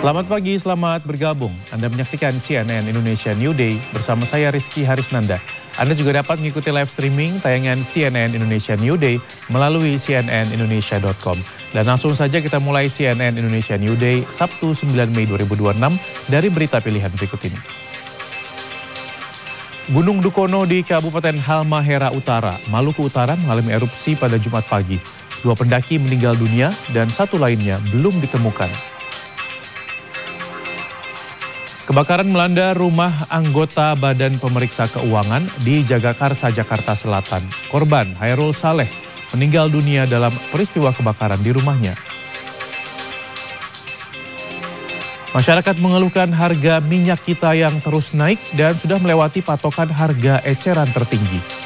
Selamat pagi, selamat bergabung. Anda menyaksikan CNN Indonesia New Day bersama saya Rizky Harisnanda. Anda juga dapat mengikuti live streaming tayangan CNN Indonesia New Day melalui cnnindonesia.com. Dan langsung saja kita mulai CNN Indonesia New Day Sabtu 9 Mei 2026 dari berita pilihan berikut ini. Gunung Dukono di Kabupaten Halmahera Utara, Maluku Utara mengalami erupsi pada Jumat pagi. 2 pendaki meninggal dunia dan 1 lainnya belum ditemukan. Kebakaran melanda rumah anggota Badan Pemeriksa Keuangan di Jagakarsa, Jakarta Selatan. Korban Hairul Saleh meninggal dunia dalam peristiwa kebakaran di rumahnya. Masyarakat mengeluhkan harga minyak kita yang terus naik dan sudah melewati patokan harga eceran tertinggi.